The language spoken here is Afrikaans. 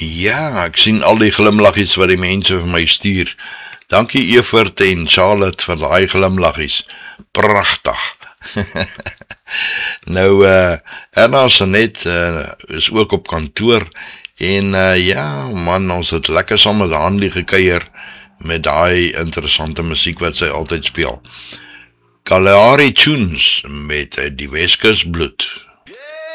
Ja, ek sien al die glimlaggies wat die mense vir my stuur. Dankie Evert en Charlotte vir daai glimlaggies. Pragtig. Nou, Erna Sanet is ook op kantoor en ja, man, ons het lekker saam met Hanlie gekuier met daai interessante musiek wat sy altyd speel. Kalahari Tunes met die Weskus Bloed.